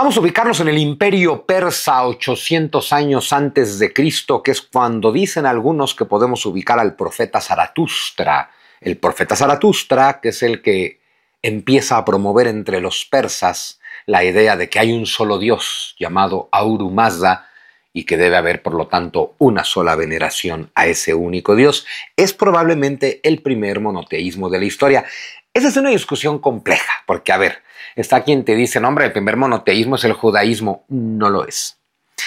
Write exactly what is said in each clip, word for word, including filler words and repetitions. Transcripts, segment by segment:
Vamos a ubicarnos en el Imperio Persa ochocientos años antes de Cristo, que es cuando dicen algunos que podemos ubicar al profeta Zaratustra. El profeta Zaratustra, que es el que empieza a promover entre los persas la idea de que hay un solo Dios llamado Ahura Mazda y que debe haber, por lo tanto, una sola veneración a ese único Dios. Es probablemente el primer monoteísmo de la historia. Esa es una discusión compleja, porque, a ver, está quien te dice, no, hombre, el primer monoteísmo es el judaísmo. No lo es.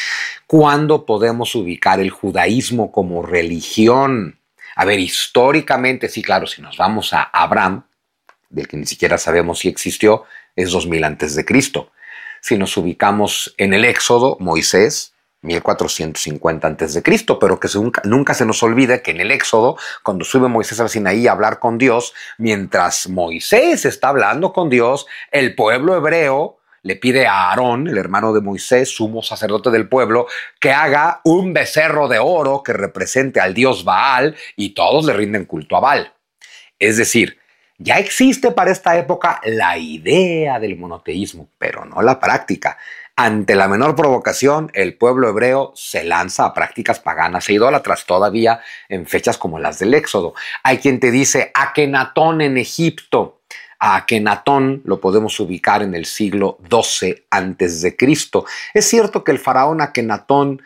¿Cuándo podemos ubicar el judaísmo como religión? A ver, históricamente, sí, claro, si nos vamos a Abraham, del que ni siquiera sabemos si existió, es dos mil antes de Cristo. Si nos ubicamos en el Éxodo, Moisés, mil cuatrocientos cincuenta antes de Cristo, pero que se, nunca, nunca se nos olvide que en el Éxodo, cuando sube Moisés al Sinaí a hablar con Dios, mientras Moisés está hablando con Dios, el pueblo hebreo le pide a Aarón, el hermano de Moisés, sumo sacerdote del pueblo, que haga un becerro de oro que represente al dios Baal, y todos le rinden culto a Baal. Es decir, ya existe para esta época la idea del monoteísmo, pero no la práctica. Ante la menor provocación, el pueblo hebreo se lanza a prácticas paganas e idólatras, todavía en fechas como las del Éxodo. Hay quien te dice Akenatón en Egipto. A Akenatón lo podemos ubicar en el siglo doce antes de Cristo. Es cierto que el faraón Akenatón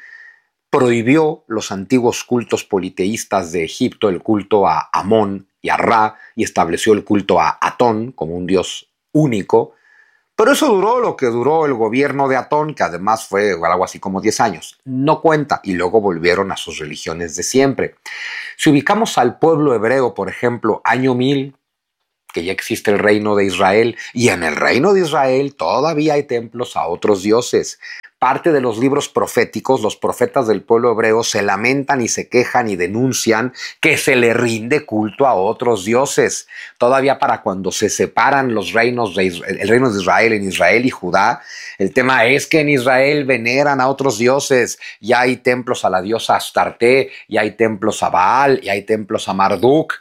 prohibió los antiguos cultos politeístas de Egipto, el culto a Amón y a Ra, y estableció el culto a Atón como un dios único. Pero eso duró lo que duró el gobierno de Atón, que además fue algo así como diez años. No cuenta, y luego volvieron a sus religiones de siempre. Si ubicamos al pueblo hebreo, por ejemplo, año mil, que ya existe el reino de Israel, y en el reino de Israel todavía hay templos a otros dioses. Parte de los libros proféticos, los profetas del pueblo hebreo se lamentan y se quejan y denuncian que se le rinde culto a otros dioses. Todavía para cuando se separan los reinos de Israel, el reino de Israel en Israel y Judá, el tema es que en Israel veneran a otros dioses. Ya hay templos a la diosa Astarte, ya hay templos a Baal, ya hay templos a Marduk.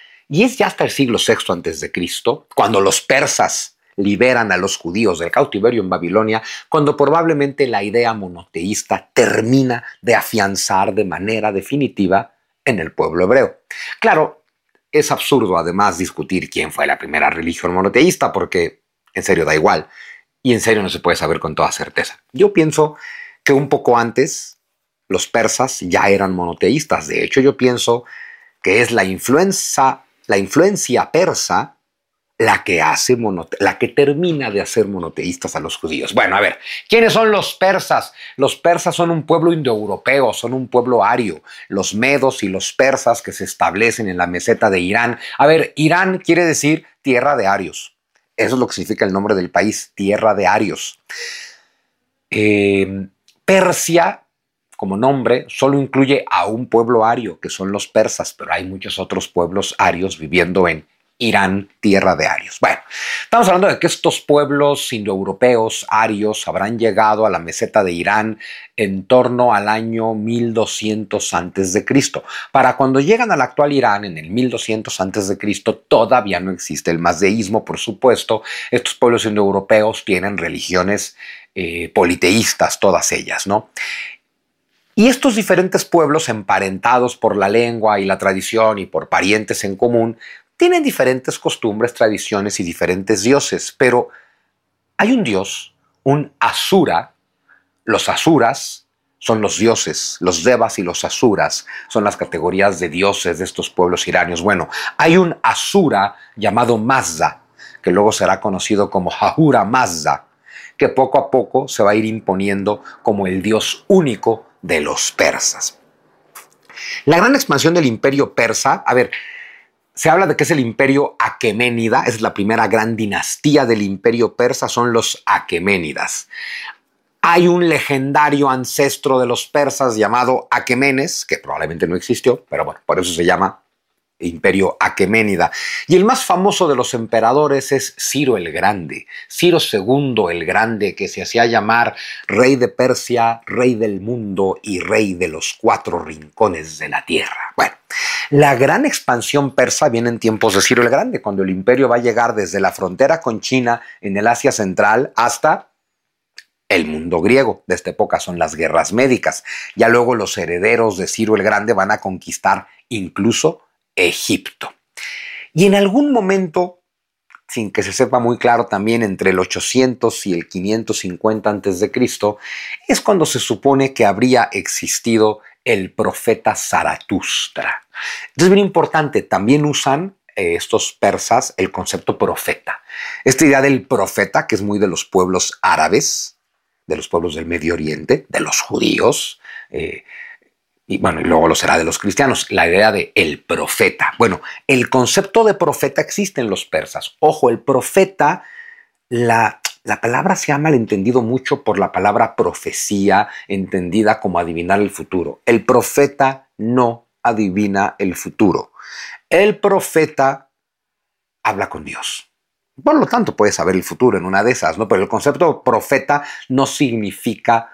Y es ya hasta el siglo sexto antes de Cristo, cuando los persas liberan a los judíos del cautiverio en Babilonia, cuando probablemente la idea monoteísta termina de afianzar de manera definitiva en el pueblo hebreo. Claro, es absurdo además discutir quién fue la primera religión monoteísta, porque en serio da igual, y en serio no se puede saber con toda certeza. Yo pienso que un poco antes los persas ya eran monoteístas. De hecho, yo pienso que es la influencia, la influencia persa la que hace monote la que termina de hacer monoteístas a los judíos. Bueno, a ver, ¿quiénes son los persas? Los persas son un pueblo indoeuropeo, son un pueblo ario. Los medos y los persas que se establecen en la meseta de Irán. A ver, Irán quiere decir tierra de arios. Eso es lo que significa el nombre del país, tierra de arios. Eh, Persia, como nombre, solo incluye a un pueblo ario, que son los persas, pero hay muchos otros pueblos arios viviendo en Irán, tierra de arios. Bueno, estamos hablando de que estos pueblos indoeuropeos arios habrán llegado a la meseta de Irán en torno al año mil doscientos antes de Cristo. Para cuando llegan al actual Irán, en el mil doscientos antes de Cristo, todavía no existe el mazdeísmo, por supuesto. Estos pueblos indoeuropeos tienen religiones eh, politeístas, todas ellas, ¿no? Y estos diferentes pueblos, emparentados por la lengua y la tradición y por parientes en común, tienen diferentes costumbres, tradiciones y diferentes dioses, pero hay un dios, un Asura. Los Asuras son los dioses, los Devas y los Asuras son las categorías de dioses de estos pueblos iranios. Bueno, hay un Asura llamado Mazda, que luego será conocido como Ahura Mazda, que poco a poco se va a ir imponiendo como el dios único de los persas. La gran expansión del imperio persa, a ver, se habla de que es el imperio aqueménida, es la primera gran dinastía del imperio persa, son los aqueménidas. Hay un legendario ancestro de los persas llamado Aquemenes, que probablemente no existió, pero bueno, por eso se llama imperio aqueménida. Y el más famoso de los emperadores es Ciro el Grande, Ciro segundo el Grande, que se hacía llamar rey de Persia, rey del mundo y rey de los cuatro rincones de la tierra. Bueno, la gran expansión persa viene en tiempos de Ciro el Grande, cuando el imperio va a llegar desde la frontera con China en el Asia Central hasta el mundo griego. De esta época son las guerras médicas. Ya luego los herederos de Ciro el Grande van a conquistar incluso Egipto. Y en algún momento, sin que se sepa muy claro también, entre el ochocientos y el quinientos cincuenta antes de Cristo, es cuando se supone que habría existido el profeta Zaratustra. Entonces, bien importante, también usan eh, estos persas el concepto profeta. Esta idea del profeta, que es muy de los pueblos árabes, de los pueblos del Medio Oriente, de los judíos, eh, y bueno, y luego lo será de los cristianos, la idea de el profeta. Bueno, el concepto de profeta existe en los persas. Ojo, el profeta, la, la palabra se ha malentendido mucho por la palabra profecía, entendida como adivinar el futuro. El profeta no adivina el futuro. El profeta habla con Dios. Por lo tanto, puede saber el futuro en una de esas, ¿no? Pero el concepto profeta no significa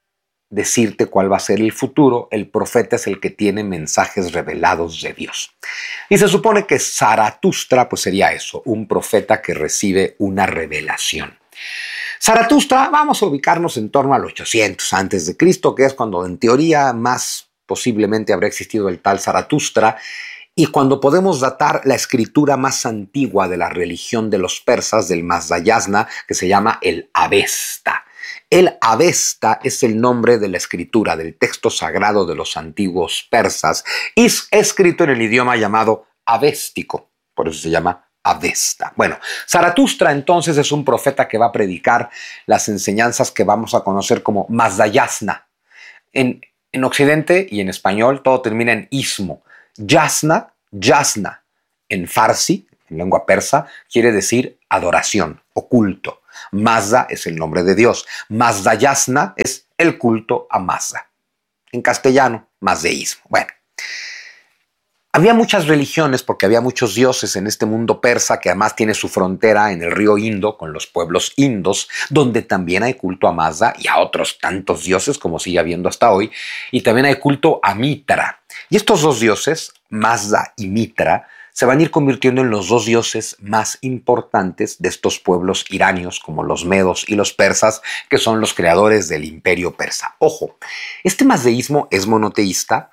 decirte cuál va a ser el futuro. El profeta es el que tiene mensajes revelados de Dios. Y se supone que Zaratustra pues sería eso, un profeta que recibe una revelación. Zaratustra, vamos a ubicarnos en torno al ochocientos antes de Cristo, que es cuando en teoría más posiblemente habrá existido el tal Zaratustra, y cuando podemos datar la escritura más antigua de la religión de los persas, del Mazdayasna, que se llama el Avesta. El Avesta es el nombre de la escritura, del texto sagrado de los antiguos persas, y es escrito en el idioma llamado avéstico, por eso se llama Avesta. Bueno, Zaratustra entonces es un profeta que va a predicar las enseñanzas que vamos a conocer como Mazdayasna. En, en Occidente y en español todo termina en ismo. Yasna, yasna, en farsi, en lengua persa, quiere decir adoración o culto. Mazda es el nombre de Dios. Mazdayasna es el culto a Mazda. En castellano, mazdeísmo. Bueno, había muchas religiones porque había muchos dioses en este mundo persa que además tiene su frontera en el río Indo con los pueblos indos, donde también hay culto a Mazda y a otros tantos dioses como sigue habiendo hasta hoy. Y también hay culto a Mitra. Y estos dos dioses, Mazda y Mitra, se van a ir convirtiendo en los dos dioses más importantes de estos pueblos iranios, como los medos y los persas, que son los creadores del imperio persa. Ojo, este mazdeísmo es monoteísta,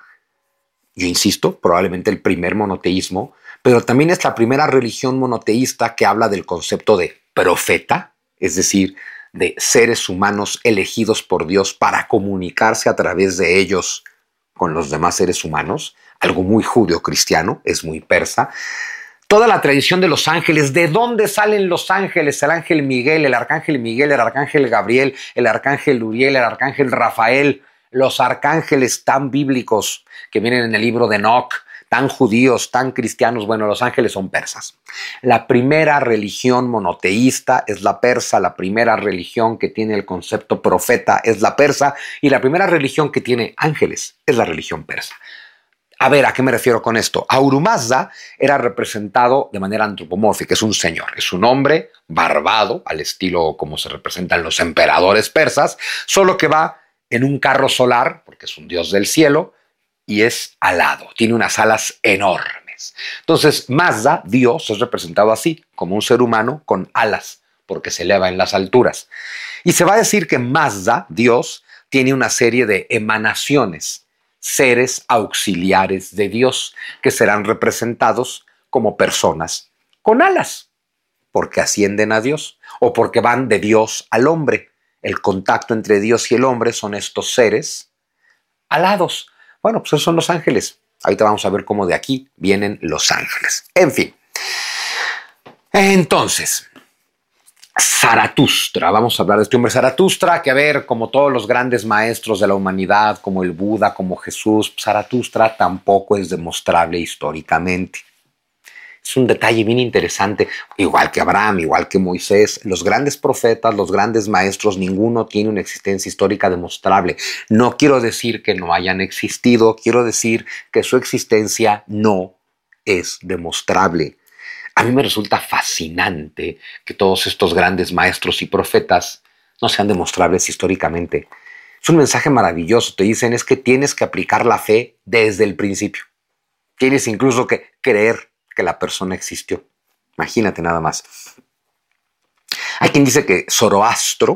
yo insisto, probablemente el primer monoteísmo, pero también es la primera religión monoteísta que habla del concepto de profeta, es decir, de seres humanos elegidos por Dios para comunicarse a través de ellos con los demás seres humanos, algo muy judeo-cristiano, es muy persa. Toda la tradición de los ángeles, ¿de dónde salen los ángeles? El ángel Miguel, el arcángel Miguel, el arcángel Gabriel, el arcángel Uriel, el arcángel Rafael, los arcángeles tan bíblicos que vienen en el libro de Enoch, tan judíos, tan cristianos. Bueno, los ángeles son persas. La primera religión monoteísta es la persa, la primera religión que tiene el concepto profeta es la persa, y la primera religión que tiene ángeles es la religión persa. A ver, ¿a qué me refiero con esto? Ahura Mazda era representado de manera antropomórfica, es un señor, es un hombre barbado, al estilo como se representan los emperadores persas, solo que va en un carro solar, porque es un dios del cielo, y es alado, tiene unas alas enormes. Entonces, Mazda, Dios, es representado así, como un ser humano con alas, porque se eleva en las alturas. Y se va a decir que Mazda, Dios, tiene una serie de emanaciones, seres auxiliares de Dios, que serán representados como personas con alas, porque ascienden a Dios o porque van de Dios al hombre. El contacto entre Dios y el hombre son estos seres alados. Bueno, pues esos son los ángeles. Ahorita vamos a ver cómo de aquí vienen los ángeles. En fin. Entonces, Zaratustra, vamos a hablar de este hombre Zaratustra, que a ver, como todos los grandes maestros de la humanidad, como el Buda, como Jesús, Zaratustra tampoco es demostrable históricamente. Es un detalle bien interesante, igual que Abraham, igual que Moisés, los grandes profetas, los grandes maestros, ninguno tiene una existencia histórica demostrable. No quiero decir que no hayan existido, quiero decir que su existencia no es demostrable. A mí me resulta fascinante que todos estos grandes maestros y profetas no sean demostrables históricamente. Es un mensaje maravilloso. Te dicen es que tienes que aplicar la fe desde el principio. Tienes incluso que creer que la persona existió. Imagínate nada más. Hay quien dice que Zoroastro,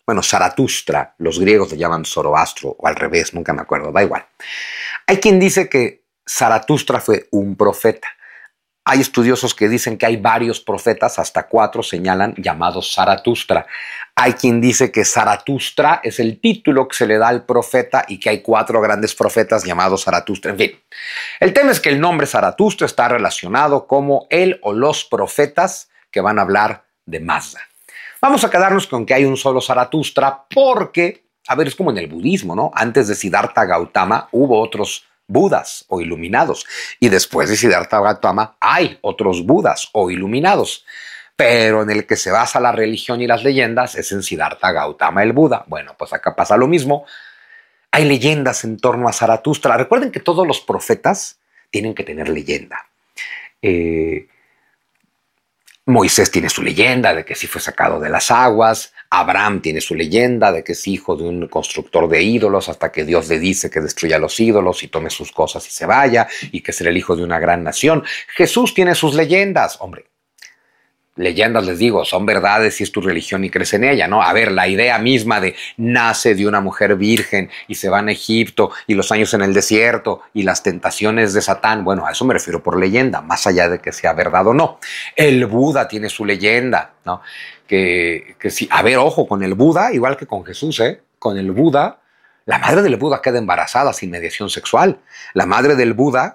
Bueno, Zaratustra, los griegos le llaman Zoroastro, o al revés, nunca me acuerdo, da igual. Hay quien dice que Zaratustra fue un profeta. Hay estudiosos que dicen que hay varios profetas, hasta cuatro señalan, llamados Zaratustra. Hay quien dice que Zaratustra es el título que se le da al profeta y que hay cuatro grandes profetas llamados Zaratustra. En fin, el tema es que el nombre Zaratustra está relacionado como él o los profetas que van a hablar de Mazda. Vamos a quedarnos con que hay un solo Zaratustra porque, a ver, es como en el budismo, ¿no? Antes de Siddhartha Gautama hubo otros Budas o iluminados. Y después de Siddhartha Gautama hay otros Budas o iluminados. Pero en el que se basa la religión y las leyendas es en Siddhartha Gautama el Buda. Bueno, pues acá pasa lo mismo. Hay leyendas en torno a Zaratustra. Recuerden que todos los profetas tienen que tener leyenda. Eh, Moisés tiene su leyenda de que sí fue sacado de las aguas. Abraham tiene su leyenda de que es hijo de un constructor de ídolos hasta que Dios le dice que destruya los ídolos y tome sus cosas y se vaya y que será el hijo de una gran nación. Jesús tiene sus leyendas. Hombre, leyendas, les digo, son verdades si es tu religión y crees en ella, ¿no? A ver, la idea misma de nace de una mujer virgen y se va a Egipto y los años en el desierto y las tentaciones de Satán, bueno, a eso me refiero por leyenda, más allá de que sea verdad o no. El Buda tiene su leyenda, ¿no? Que, que sí, a ver, ojo, con el Buda, igual que con Jesús, ¿eh? Con el Buda, la madre del Buda queda embarazada sin mediación sexual. La madre del Buda,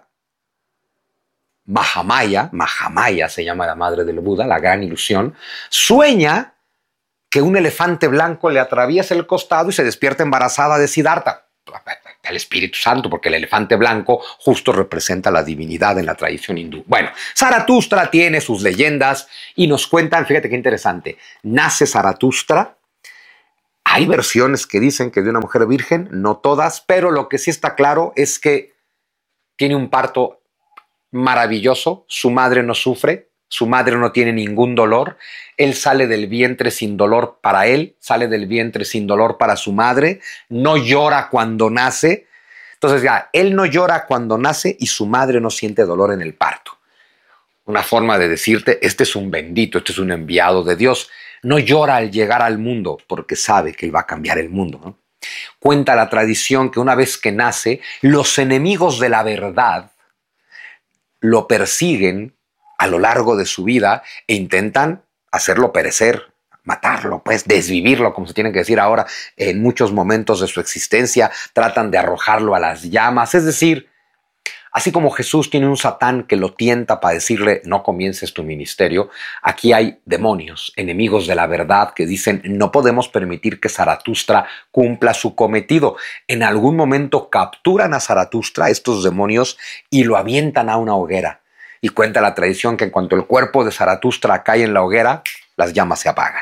Mahamaya, Mahamaya se llama la madre del Buda, la gran ilusión, sueña que un elefante blanco le atraviesa el costado y se despierta embarazada de Siddhartha, el Espíritu Santo, porque el elefante blanco justo representa la divinidad en la tradición hindú. Bueno, Zaratustra tiene sus leyendas y nos cuentan, fíjate qué interesante, nace Zaratustra. Hay versiones que dicen que de una mujer virgen, no todas, pero lo que sí está claro es que tiene un parto maravilloso, su madre no sufre, su madre no tiene ningún dolor, él sale del vientre sin dolor para él, sale del vientre sin dolor para su madre, no llora cuando nace. Entonces ya, él no llora cuando nace y su madre no siente dolor en el parto. Una forma de decirte, este es un bendito, este es un enviado de Dios. No llora al llegar al mundo porque sabe que él va a cambiar el mundo, ¿no? Cuenta la tradición que una vez que nace, los enemigos de la verdad lo persiguen a lo largo de su vida e intentan hacerlo perecer, matarlo, pues desvivirlo, como se tiene que decir ahora, en muchos momentos de su existencia, tratan de arrojarlo a las llamas. Es decir, así como Jesús tiene un Satán que lo tienta para decirle no comiences tu ministerio, aquí hay demonios, enemigos de la verdad que dicen no podemos permitir que Zaratustra cumpla su cometido. En algún momento capturan a Zaratustra, estos demonios, y lo avientan a una hoguera. Y cuenta la tradición que en cuanto el cuerpo de Zaratustra cae en la hoguera, las llamas se apagan.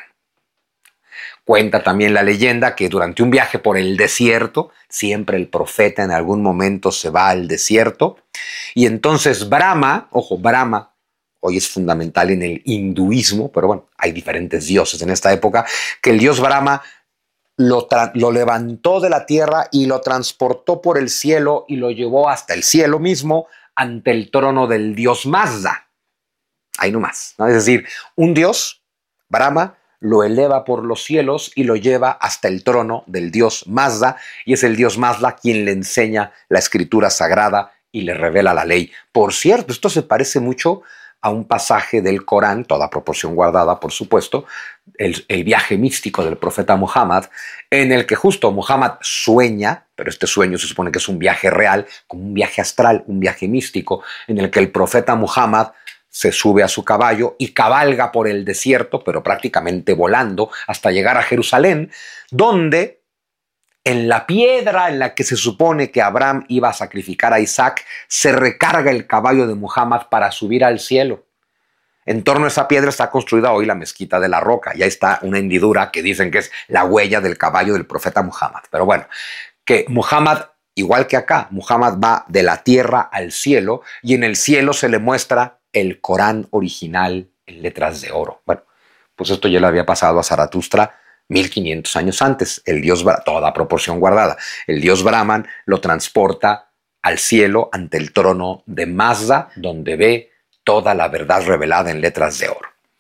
Cuenta también la leyenda que durante un viaje por el desierto, siempre el profeta en algún momento se va al desierto, y entonces Brahma, ojo, Brahma, hoy es fundamental en el hinduismo, pero bueno, hay diferentes dioses en esta época, que el dios Brahma lo, lo levantó de la tierra y lo transportó por el cielo y lo llevó hasta el cielo mismo ante el trono del dios Mazda. Ahí nomás, ¿no? Es decir, un dios, Brahma, lo eleva por los cielos y lo lleva hasta el trono del dios Mazda, y es el dios Mazda quien le enseña la escritura sagrada y le revela la ley. Por cierto, esto se parece mucho a un pasaje del Corán, toda proporción guardada, por supuesto, el, el viaje místico del profeta Muhammad, en el que justo Muhammad sueña, pero este sueño se supone que es un viaje real, como un viaje astral, un viaje místico, en el que el profeta Muhammad se sube a su caballo y cabalga por el desierto, pero prácticamente volando, hasta llegar a Jerusalén, donde en la piedra en la que se supone que Abraham iba a sacrificar a Isaac, se recarga el caballo de Muhammad para subir al cielo. En torno a esa piedra está construida hoy la mezquita de la Roca, y ahí está una hendidura que dicen que es la huella del caballo del profeta Muhammad. Pero bueno, que Muhammad, igual que acá, Muhammad va de la tierra al cielo, y en el cielo se le muestra el Corán original en letras de oro. Bueno, pues esto ya le había pasado a Zaratustra mil quinientos años antes. El dios, toda proporción guardada, el dios Brahman lo transporta al cielo ante el trono de Mazda, donde ve toda la verdad revelada en letras de oro.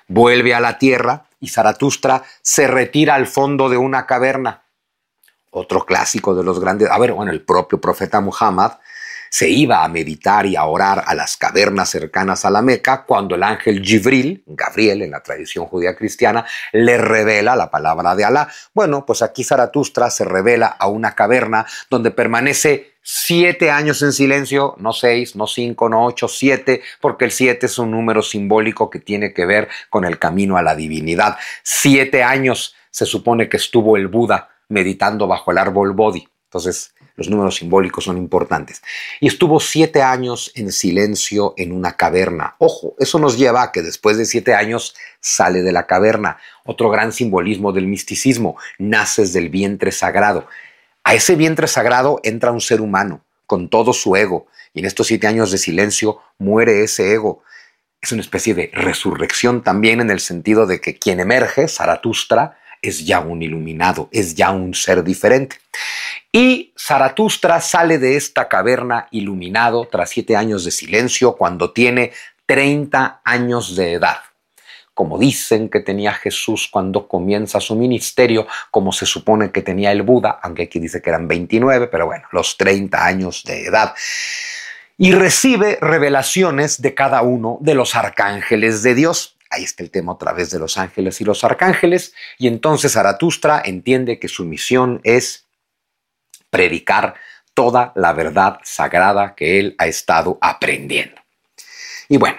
vuelve a la tierra y Zaratustra se retira al fondo de una caverna. Otro clásico de los grandes, a ver, bueno, el propio profeta Muhammad se iba a meditar y a orar a las cavernas cercanas a la Meca cuando el ángel Jibril, Gabriel en la tradición judía cristiana, le revela la palabra de Alá. Bueno, pues aquí Zaratustra se revela a una caverna donde permanece siete años en silencio, no seis, no cinco, no ocho, siete, porque el siete es un número simbólico que tiene que ver con el camino a la divinidad. Siete años se supone que estuvo el Buda meditando bajo el árbol Bodhi. Entonces, los números simbólicos son importantes. Y estuvo siete años en silencio en una caverna. Ojo, eso nos lleva a que después de siete años sale de la caverna. Otro gran simbolismo del misticismo. Naces del vientre sagrado. A ese vientre sagrado entra un ser humano con todo su ego. Y en estos siete años de silencio muere ese ego. Es una especie de resurrección también en el sentido de que quien emerge, Zaratustra, es ya un iluminado, es ya un ser diferente. Y Zaratustra sale de esta caverna iluminado tras siete años de silencio cuando tiene treinta años de edad. Como dicen que tenía Jesús cuando comienza su ministerio, como se supone que tenía el Buda, aunque aquí dice que eran veintinueve, pero bueno, los treinta años de edad. Y recibe revelaciones de cada uno de los arcángeles de Dios. Ahí está el tema otra vez de los ángeles y los arcángeles. Y entonces Zaratustra entiende que su misión es predicar toda la verdad sagrada que él ha estado aprendiendo. Y bueno,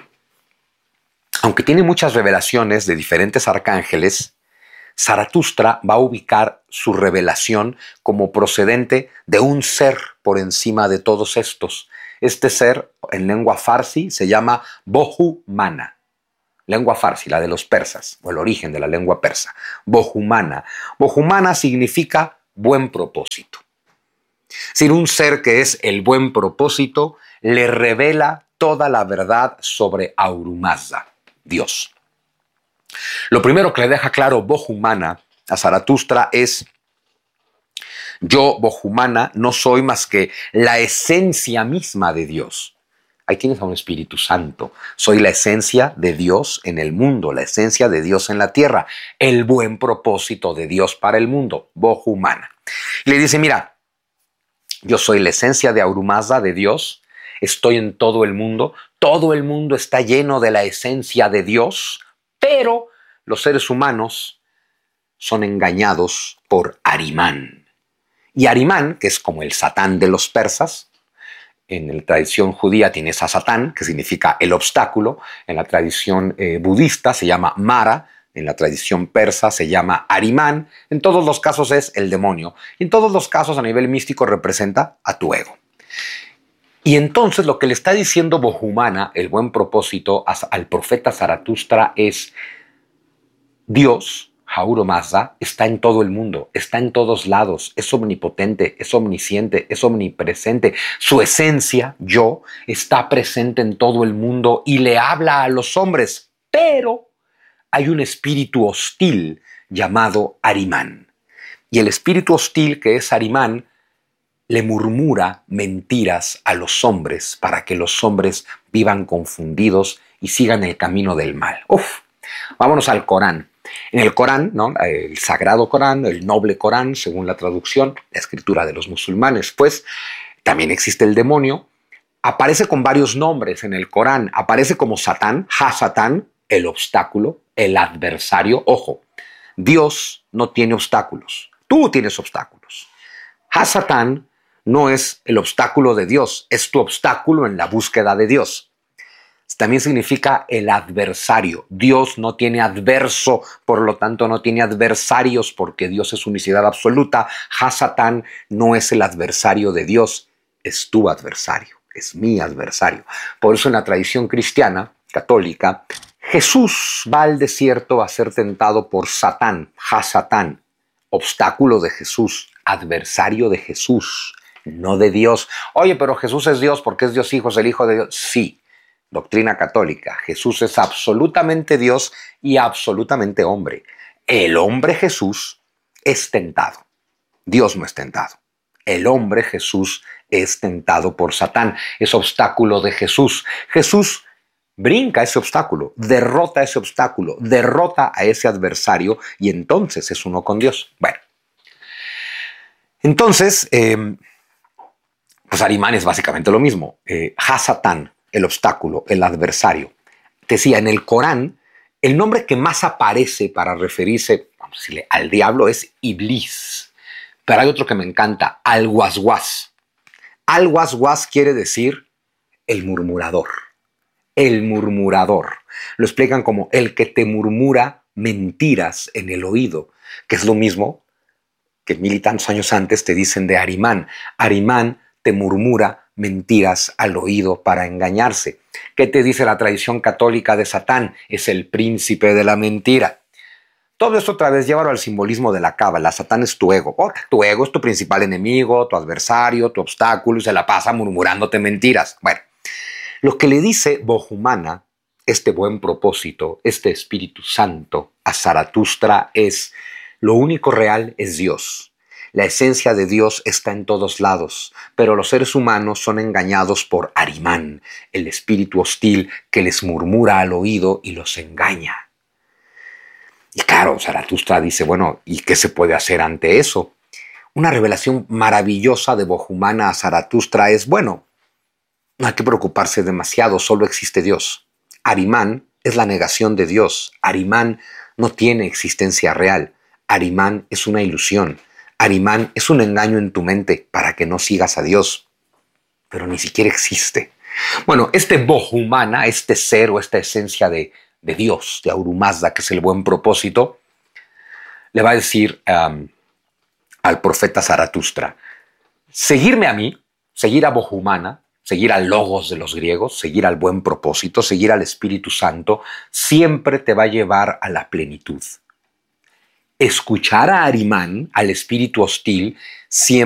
aunque tiene muchas revelaciones de diferentes arcángeles, Zaratustra va a ubicar su revelación como procedente de un ser por encima de todos estos. Este ser, en lengua farsi, se llama Bohumana. Lengua farsi, la de los persas, o el origen de la lengua persa. Bohumana. Bohumana significa buen propósito. Es decir, un ser que es el buen propósito le revela toda la verdad sobre Ahura-Mazda, Dios. Lo primero que le deja claro Bohumana a Zaratustra es: yo, Bohumana, no soy más que la esencia misma de Dios. Ahí tienes a un Espíritu Santo. Soy la esencia de Dios en el mundo, la esencia de Dios en la tierra, el buen propósito de Dios para el mundo, Bohumana. Y le dice, mira, yo soy la esencia de Ahura-Mazda, de Dios, estoy en todo el mundo, todo el mundo está lleno de la esencia de Dios, pero los seres humanos son engañados por Ahriman. Y Ahriman, que es como el Satán de los persas, en la tradición judía tienes a Satán, que significa el obstáculo, en la tradición eh, budista se llama Mara, en la tradición persa se llama Ahriman, en todos los casos es el demonio, y en todos los casos a nivel místico representa a tu ego. Y entonces lo que le está diciendo Bohumana, el buen propósito, al profeta Zaratustra es: Dios, Ahura-Mazda, está en todo el mundo, está en todos lados, es omnipotente, es omnisciente, es omnipresente. Su esencia, yo, está presente en todo el mundo y le habla a los hombres, pero hay un espíritu hostil llamado Ahriman. Y el espíritu hostil que es Ahriman le murmura mentiras a los hombres para que los hombres vivan confundidos y sigan el camino del mal. Uf, vámonos al Corán. En el Corán, ¿no? El sagrado Corán, el noble Corán, según la traducción, la escritura de los musulmanes, pues también existe el demonio. Aparece con varios nombres en el Corán. Aparece como Satán, Ha-Satán, el obstáculo, el adversario. Ojo, Dios no tiene obstáculos. Tú tienes obstáculos. Ha-Satán no es el obstáculo de Dios, es tu obstáculo en la búsqueda de Dios. También significa el adversario. Dios no tiene adverso, por lo tanto no tiene adversarios porque Dios es unicidad absoluta. Ha-Satán no es el adversario de Dios, es tu adversario, es mi adversario. Por eso en la tradición cristiana, católica, Jesús va al desierto a ser tentado por Satán, Ha-Satán, obstáculo de Jesús, adversario de Jesús, no de Dios. Oye, pero Jesús es Dios porque es Dios Hijo, es el Hijo de Dios. Sí. Doctrina católica, Jesús es absolutamente Dios y absolutamente hombre. El hombre Jesús es tentado. Dios no es tentado. El hombre Jesús es tentado por Satán. Es obstáculo de Jesús. Jesús brinca ese obstáculo, derrota ese obstáculo, derrota a ese adversario y entonces es uno con Dios. Bueno, entonces, eh, pues Arimán es básicamente lo mismo. Eh, Hasatán, el obstáculo, el adversario. Te decía, en el Corán, el nombre que más aparece para referirse, vamos a decirle, al diablo es Iblis. Pero hay otro que me encanta, Al-Waswas. Al-Waswas quiere decir el murmurador. El murmurador. Lo explican como el que te murmura mentiras en el oído, que es lo mismo que mil y tantos años antes te dicen de Arimán. Arimán te murmura mentiras al oído para engañarse. ¿Qué te dice la tradición católica de Satán? Es el príncipe de la mentira. Todo esto otra vez llévalo al simbolismo de la cábala. Satán es tu ego. Oh, tu ego es tu principal enemigo, tu adversario, tu obstáculo y se la pasa murmurándote mentiras. Bueno, lo que le dice Bohumana, este buen propósito, este Espíritu Santo a Zaratustra es: lo único real es Dios. La esencia de Dios está en todos lados, pero los seres humanos son engañados por Arimán, el espíritu hostil que les murmura al oído y los engaña. Y claro, Zaratustra dice, bueno, ¿y qué se puede hacer ante eso? Una revelación maravillosa de Bohumana a Zaratustra es, bueno, no hay que preocuparse demasiado, solo existe Dios. Arimán es la negación de Dios. Arimán no tiene existencia real. Arimán es una ilusión. Arimán es un engaño en tu mente para que no sigas a Dios, pero ni siquiera existe. Bueno, este Bohumana, este ser o esta esencia de, de Dios, de Ahura Mazda, que es el buen propósito, le va a decir um, al profeta Zaratustra: seguirme a mí, seguir a Bohumana, seguir al Logos de los griegos, seguir al buen propósito, seguir al Espíritu Santo, siempre te va a llevar a la plenitud. Escuchar a Arimán, al espíritu hostil, siempre